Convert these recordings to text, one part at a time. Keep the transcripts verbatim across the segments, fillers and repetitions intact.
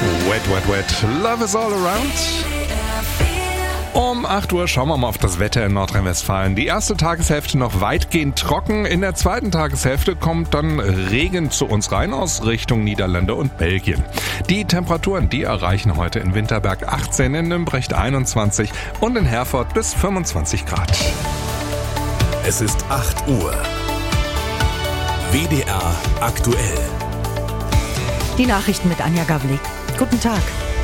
Wet, wet, wet. Love is all around. Um acht Uhr schauen wir mal auf das Wetter in Nordrhein-Westfalen. Die erste Tageshälfte noch weitgehend trocken. In der zweiten Tageshälfte kommt dann Regen zu uns rein aus Richtung Niederlande und Belgien. Die Temperaturen, die erreichen heute in Winterberg achtzehn, in Nümbrecht einundzwanzig und in Herford bis fünfundzwanzig Grad. Es ist acht Uhr. W D R aktuell. Die Nachrichten mit Anja Gavlik. Guten Tag.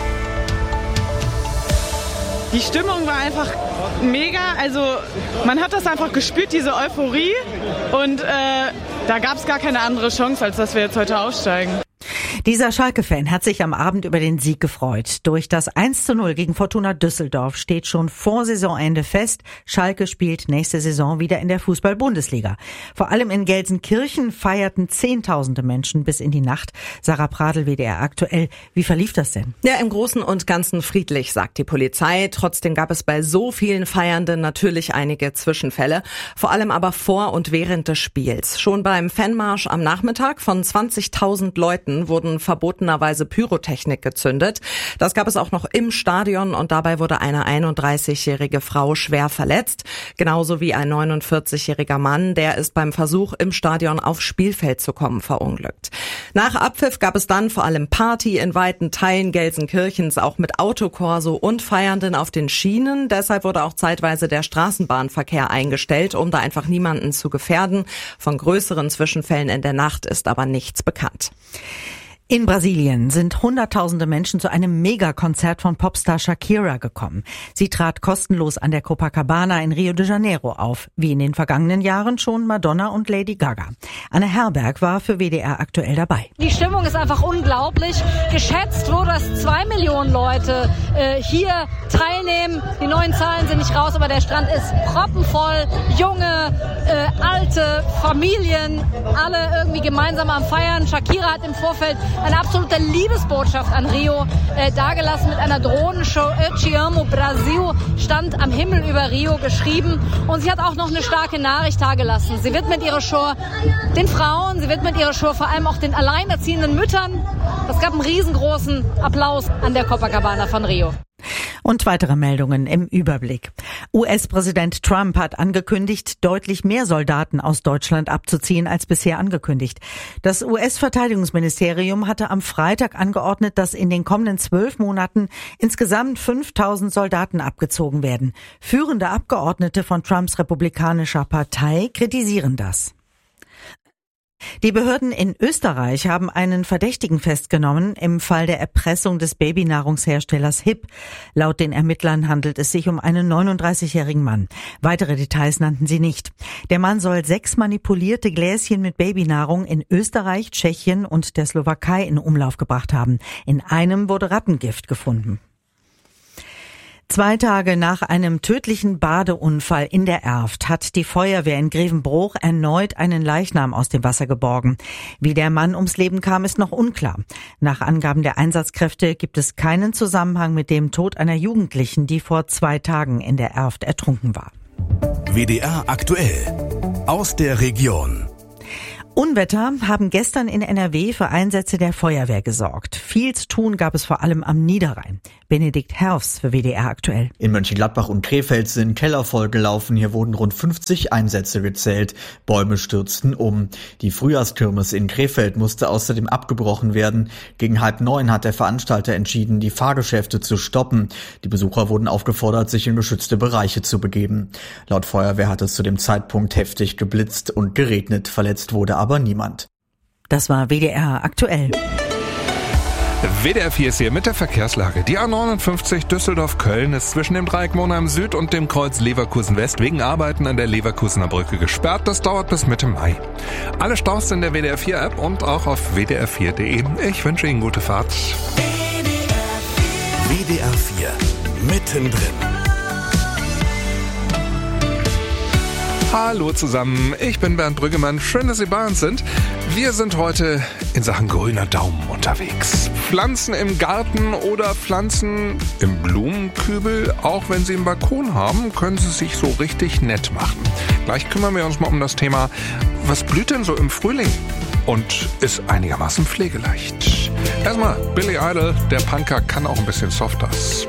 Die Stimmung war einfach mega, also man hat das einfach gespürt, diese Euphorie, und äh, da gab es gar keine andere Chance, als dass wir jetzt heute aufsteigen. Dieser Schalke-Fan hat sich am Abend über den Sieg gefreut. Durch das eins zu null gegen Fortuna Düsseldorf steht schon vor Saisonende fest, Schalke spielt nächste Saison wieder in der Fußball-Bundesliga. Vor allem in Gelsenkirchen feierten Zehntausende Menschen bis in die Nacht. Sarah Pradl, W D R aktuell. Wie verlief das denn? Ja, im Großen und Ganzen friedlich, sagt die Polizei. Trotzdem gab es bei so vielen Feiernden natürlich einige Zwischenfälle. Vor allem aber vor und während des Spiels. Schon beim Fanmarsch am Nachmittag von zwanzigtausend Leuten wurden verbotenerweise Pyrotechnik gezündet. Das gab es auch noch im Stadion und dabei wurde eine einunddreißigjährige Frau schwer verletzt. Genauso wie ein neunundvierzigjähriger Mann, der ist beim Versuch, im Stadion aufs Spielfeld zu kommen, verunglückt. Nach Abpfiff gab es dann vor allem Party in weiten Teilen Gelsenkirchens, auch mit Autokorso und Feiernden auf den Schienen. Deshalb wurde auch zeitweise der Straßenbahnverkehr eingestellt, um da einfach niemanden zu gefährden. Von größeren Zwischenfällen in der Nacht ist aber nichts bekannt. In Brasilien sind hunderttausende Menschen zu einem Megakonzert von Popstar Shakira gekommen. Sie trat kostenlos an der Copacabana in Rio de Janeiro auf, wie in den vergangenen Jahren schon Madonna und Lady Gaga. Anne Herberg war für W D R aktuell dabei. Die Stimmung ist einfach unglaublich. Geschätzt wurde, dass zwei Millionen Leute äh, hier teilnehmen. Die neuen Zahlen sind nicht raus, aber der Strand ist proppenvoll. Junge, äh, alte, Familien, alle irgendwie gemeinsam am Feiern. Shakira hat im Vorfeld eine absolute Liebesbotschaft an Rio äh, dargelassen mit einer Drohnenshow. Eu te amo, Brasil stand am Himmel über Rio geschrieben. Und sie hat auch noch eine starke Nachricht dargelassen. Sie widmet ihre Show den Frauen, sie widmet ihre Show vor allem auch den alleinerziehenden Müttern. Es gab einen riesengroßen Applaus an der Copacabana von Rio. Und weitere Meldungen im Überblick. U S-Präsident Trump hat angekündigt, deutlich mehr Soldaten aus Deutschland abzuziehen als bisher angekündigt. Das U S-Verteidigungsministerium hatte am Freitag angeordnet, dass in den kommenden zwölf Monaten insgesamt fünftausend Soldaten abgezogen werden. Führende Abgeordnete von Trumps republikanischer Partei kritisieren das. Die Behörden in Österreich haben einen Verdächtigen festgenommen im Fall der Erpressung des Babynahrungsherstellers Hip. Laut den Ermittlern handelt es sich um einen neununddreißigjährigen Mann. Weitere Details nannten sie nicht. Der Mann soll sechs manipulierte Gläschen mit Babynahrung in Österreich, Tschechien und der Slowakei in Umlauf gebracht haben. In einem wurde Rattengift gefunden. Zwei Tage nach einem tödlichen Badeunfall in der Erft hat die Feuerwehr in Grevenbroich erneut einen Leichnam aus dem Wasser geborgen. Wie der Mann ums Leben kam, ist noch unklar. Nach Angaben der Einsatzkräfte gibt es keinen Zusammenhang mit dem Tod einer Jugendlichen, die vor zwei Tagen in der Erft ertrunken war. W D R aktuell aus der Region. Unwetter haben gestern in N R W für Einsätze der Feuerwehr gesorgt. Viel zu tun gab es vor allem am Niederrhein. Benedikt Herfs für W D R aktuell. In Mönchengladbach und Krefeld sind Keller vollgelaufen. Hier wurden rund fünfzig Einsätze gezählt. Bäume stürzten um. Die Frühjahrskirmes in Krefeld musste außerdem abgebrochen werden. Gegen halb neun hat der Veranstalter entschieden, die Fahrgeschäfte zu stoppen. Die Besucher wurden aufgefordert, sich in geschützte Bereiche zu begeben. Laut Feuerwehr hat es zu dem Zeitpunkt heftig geblitzt und geregnet. Verletzt wurde aber aber niemand. Das war W D R aktuell. W D R vier ist hier mit der Verkehrslage. Die A neunundfünfzig Düsseldorf-Köln ist zwischen dem Dreieck Monheim Süd und dem Kreuz Leverkusen West wegen Arbeiten an der Leverkusener Brücke gesperrt. Das dauert bis Mitte Mai. Alle Staus in der W D R vier App und auch auf w d r vier punkt d e. Ich wünsche Ihnen gute Fahrt. W D R vier mittendrin. Hallo zusammen, ich bin Bernd Brüggemann. Schön, dass Sie bei uns sind. Wir sind heute in Sachen grüner Daumen unterwegs. Pflanzen im Garten oder Pflanzen im Blumenkübel. Auch wenn Sie einen Balkon haben, können Sie sich so richtig nett machen. Gleich kümmern wir uns mal um das Thema, was blüht denn so im Frühling und ist einigermaßen pflegeleicht. Erstmal Billy Idol, der Punker kann auch ein bisschen softer.